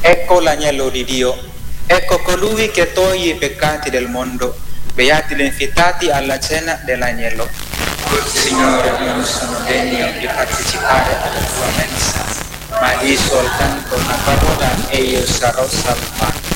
Ecco l'agnello di Dio, ecco colui che toglie i peccati del mondo. Beati gli invitati alla cena dell'agnello. Signore, non sono degno di partecipare alla tua mensa, ma di soltanto una parola e io sarò salvato.